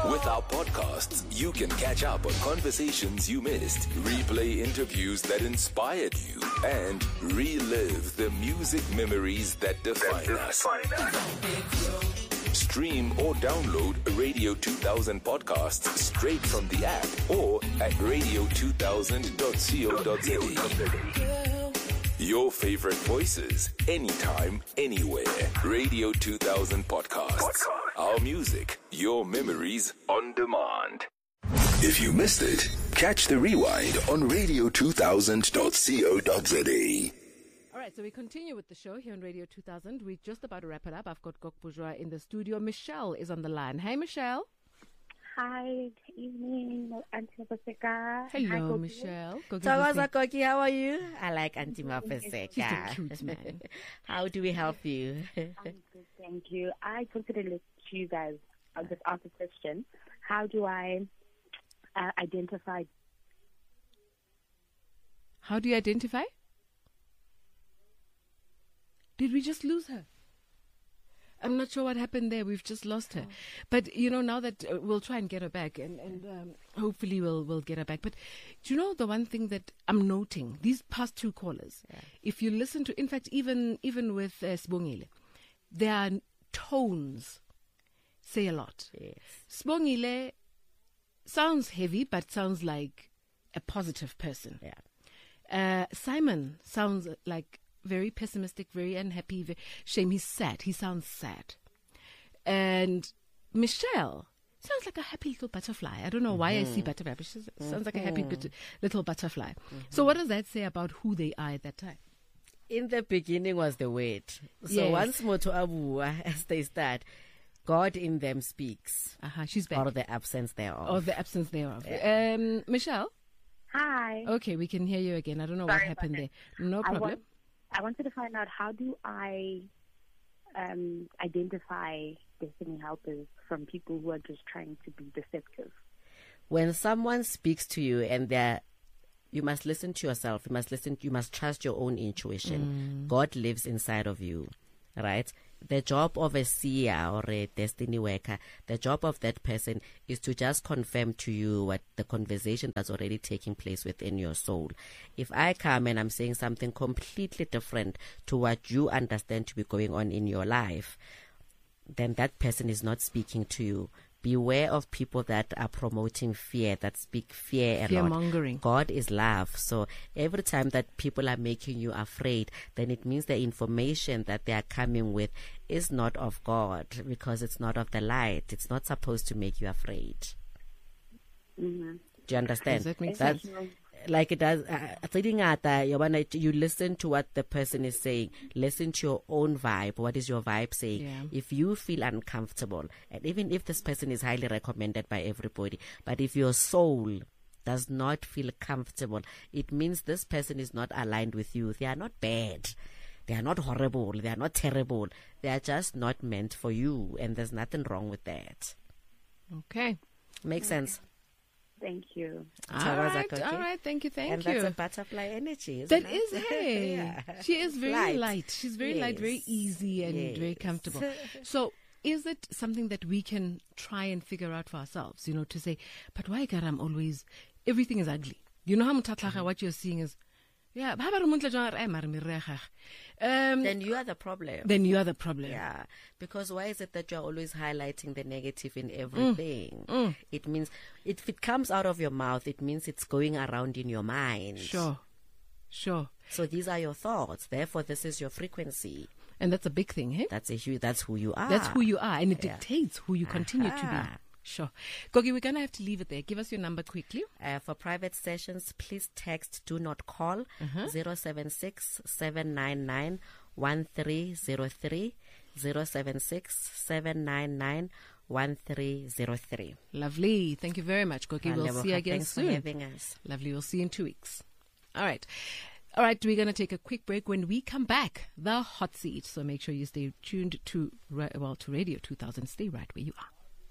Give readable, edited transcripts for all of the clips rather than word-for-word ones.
With our podcasts, you can catch up on conversations you missed, replay interviews that inspired you, and relive the music memories that define us. Stream or download Radio 2000 podcasts straight from the app or at radio2000.co.za. Your favorite voices, anytime, anywhere. Radio 2000 podcasts. Our music, your memories on demand. If you missed it, catch the rewind on radio2000.co.za. All right, so we continue with the show here on Radio 2000. We're just about to wrap it up. I've got Gok Bourgeois in the studio. Michelle is on the line. Hey, Michelle. Hi, good evening, Auntie Mapaseka. Hello, Hi, Michelle. Tawaza Koki, how are you? I like Auntie She's a Mapaseka. cute man. How do we help you? I'm good, thank you. I wanted to let you guys, I'll just ask a question. How do I identify? How do you identify? Did we just lose her? I'm not sure what happened there. We've just lost her. But, you know, now that we'll try and get her back and hopefully we'll get her back. But do you know the one thing that I'm noting? These past two callers, if you listen to, in fact, even with Sibongile, their tones say a lot. Yes. Sibongile sounds heavy, but sounds like a positive person. Yeah. Simon sounds like very pessimistic, very unhappy. Shame, he's sad. He sounds sad. And Michelle sounds like a happy little butterfly. I don't know why I see butterfly, but she sounds like a happy little butterfly. So what does that say about who they are at that time? In the beginning was the word. So Yes. once more to Abua, as they start, God in them speaks. She's back. Or the absence thereof. Or the absence thereof. Michelle? Hi. Okay, we can hear you again. I don't know Sorry what happened about there. No problem. I wanted to find out, how do I identify destiny helpers from people who are just trying to be deceptive? When someone speaks to you and you must listen to yourself. You must trust your own intuition. God lives inside of you, right? The job of a seer or a destiny worker, the job of that person is to just confirm to you what the conversation that's already taking place within your soul. If I come and I'm saying something completely different to what you understand to be going on in your life, then that person is not speaking to you. Beware of people that are promoting fear, that speak fear a lot. Fear-mongering. God is love. So every time that people are making you afraid, then it means the information that they are coming with is not of God, because it's not of the light. It's not supposed to make you afraid. Mm-hmm. Do you understand? Does that make That's sense? like it does. You listen to what the person is saying. Listen to your own vibe. What is your vibe saying? Yeah. If you feel uncomfortable, and even if this person is highly recommended by everybody, but if your soul does not feel comfortable, it means this person is not aligned with you. They are not bad. They are not horrible. They are not terrible. They are just not meant for you, and there's nothing wrong with that. Okay. Makes sense? Thank you. All right. Thank you. And that's a butterfly energy, isn't That it? is her. Yeah. She is very Light. light. She's very light, very Yes. easy and very Yes. comfortable. So is it something that we can try and figure out for ourselves, to say, but why God, everything is ugly. You know how what you're seeing is, then Then you are the problem. you are the problem. Yeah, because why is it that you're always highlighting the negative in everything? It means if it comes out of your mouth, it means it's going around in your mind. Sure. So these are your thoughts. Therefore, this is your frequency. And that's a big thing, hey? That's who you are. That's who you are, and it dictates who you continue to be. Sure. Gogi, we're going to have to leave it there. Give us your number quickly. For private sessions, please text, do not call, 076-799-1303, 076-799-1303. Lovely. Thank you very much, Gogi. We'll see you again Thanks soon. for having us. Lovely. We'll see you in 2 weeks. All right. We're going to take a quick break. When we come back, the hot seat. So make sure you stay tuned to Radio 2000. Stay right where you are.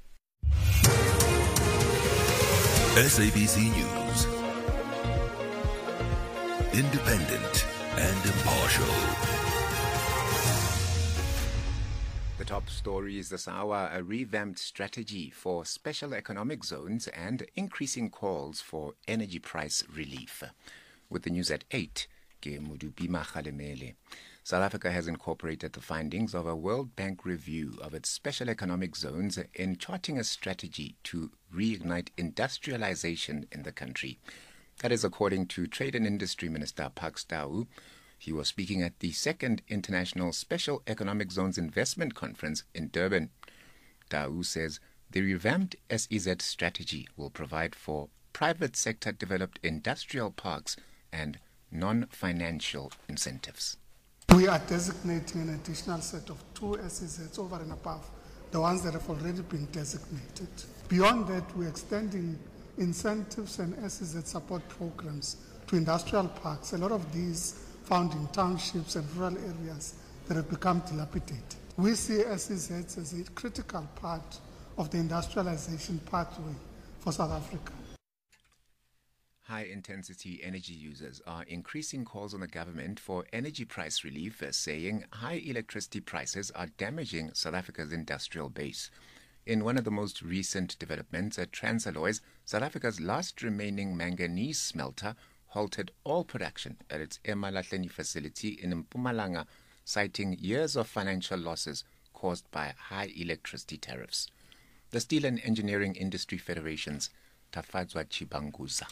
SABC News. Independent and impartial. The top top stories this hour: a revamped strategy for special economic zones and increasing calls for energy price relief. With the news at 8, ke Modupima Kgalemele. South Africa has incorporated the findings of a World Bank review of its special economic zones in charting a strategy to reignite industrialization in the country. That is according to Trade and Industry Minister Pax Tau. He was speaking at the second International Special Economic Zones Investment Conference in Durban. Tau says the revamped SEZ strategy will provide for private sector developed industrial parks and non-financial incentives. We are designating an additional set of 2 SEZs over and above the ones that have already been designated. Beyond that, we're extending incentives and SEZ support programs to industrial parks, a lot of these found in townships and rural areas that have become dilapidated. We see SEZs as a critical part of the industrialization pathway for South Africa. High-intensity energy users are increasing calls on the government for energy price relief, saying high electricity prices are damaging South Africa's industrial base. In one of the most recent developments at Transalloys, South Africa's last remaining manganese smelter halted all production at its eMalahleni facility in Mpumalanga, citing years of financial losses caused by high electricity tariffs. The Steel and Engineering Industry Federation's Tafadzwa Chibanguza.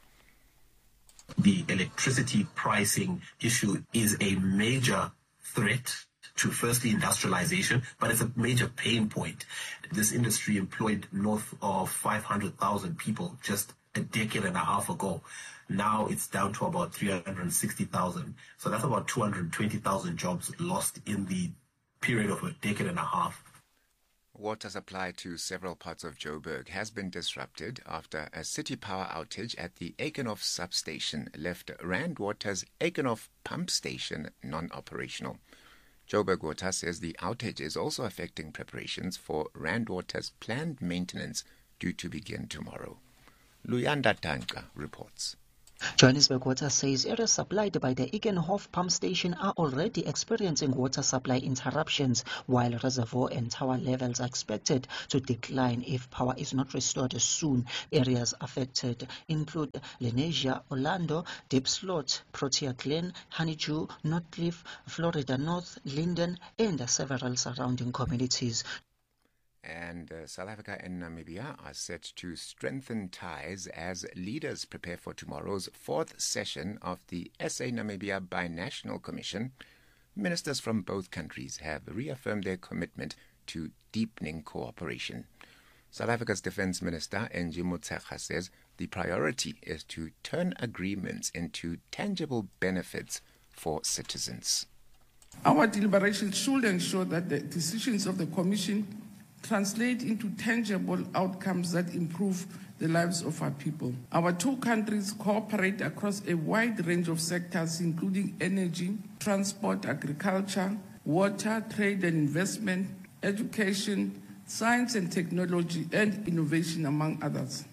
The electricity pricing issue is a major threat to firstly industrialization, but it's a major pain point. This industry employed north of 500,000 people just a decade and a half ago. Now it's down to about 360,000. So that's about 220,000 jobs lost in the period of a decade and a half. Water supply to several parts of Joburg has been disrupted after a city power outage at the Aikenhof substation left Rand Water's Aikenhof pump station non-operational. Joburg Water says the outage is also affecting preparations for Rand Water's planned maintenance due to begin tomorrow. Luyanda Tanka reports. Johannesburg Water says areas supplied by the Aikenhof pump station are already experiencing water supply interruptions, while reservoir and tower levels are expected to decline if power is not restored soon. Areas affected include Lenasia, Orlando, Diepslot, Protea Glen, Honeydew, Northcliffe, Florida North, Linden, and several surrounding communities. And South Africa and Namibia are set to strengthen ties as leaders prepare for tomorrow's 4th session of the SA-Namibia Binational Commission. Ministers from both countries have reaffirmed their commitment to deepening cooperation. South Africa's Defence Minister, Angie Motshekga, says the priority is to turn agreements into tangible benefits for citizens. Our deliberations should ensure that the decisions of the Commission translate into tangible outcomes that improve the lives of our people. Our two countries cooperate across a wide range of sectors, including energy, transport, agriculture, water, trade and investment, education, science and technology, and innovation, among others.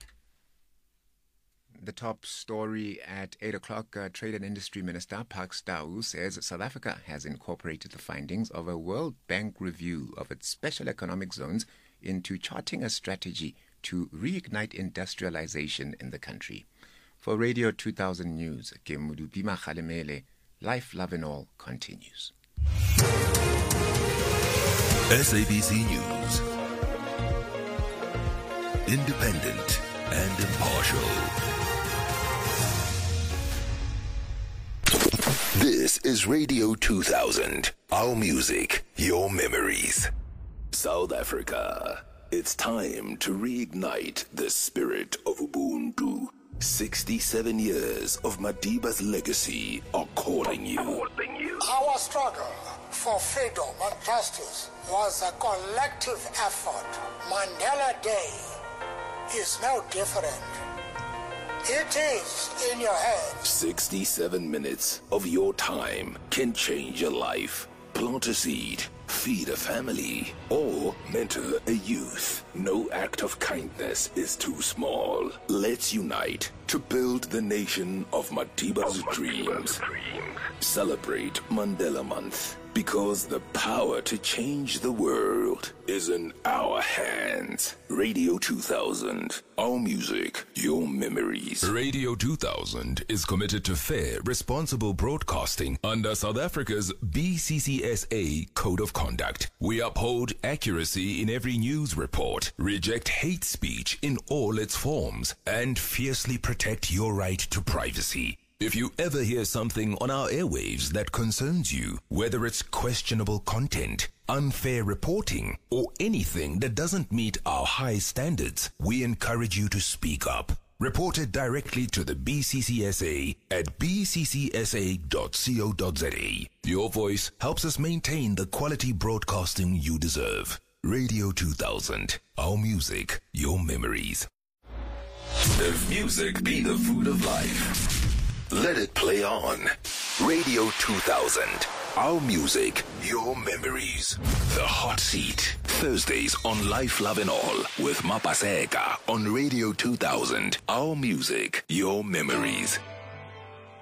The top story at 8 o'clock, Trade and Industry Minister Pax Tau says South Africa has incorporated the findings of a World Bank review of its special economic zones into charting a strategy to reignite industrialization in the country. For Radio 2000 News, ke Modupima Kgalemele, Life, Love and All continues. SABC News. Independent and impartial. This is Radio 2000. Our music, your memories. South Africa. It's time to reignite the spirit of Ubuntu. 67 years of Madiba's legacy are calling you. Our struggle for freedom and justice was a collective effort. Mandela Day is no different. It is in your hands. 67 minutes of your time can change your life. Plant a seed, feed a family, or mentor a youth. No act of kindness is too small. Let's unite to build the nation of Madiba's dreams. Celebrate Mandela Month, because the power to change the world is in our hands. Radio 2000, our music, your memories. Radio 2000 is committed to fair, responsible broadcasting under South Africa's BCCSA Code of Conduct. We uphold accuracy in every news report, reject hate speech in all its forms, and fiercely protect your right to privacy. If you ever hear something on our airwaves that concerns you, whether it's questionable content, unfair reporting, or anything that doesn't meet our high standards, we encourage you to speak up. Report it directly to the BCCSA at bccsa.co.za. Your voice helps us maintain the quality broadcasting you deserve. Radio 2000, our music, your memories. If music be the food of life, let it play on. Radio 2000. Our music, your memories. The Hot Seat. Thursdays on Life, Love and All with Mapaseka on Radio 2000. Our music, your memories.